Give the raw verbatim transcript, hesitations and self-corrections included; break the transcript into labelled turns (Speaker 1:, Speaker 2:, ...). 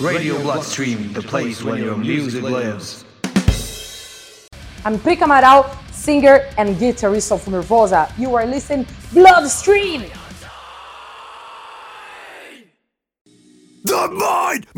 Speaker 1: Radio Bloodstream, the place where your music lives.
Speaker 2: I'm Prica Amaral, singer and guitarist of Nervosa. You are listening Bloodstream!
Speaker 3: The mind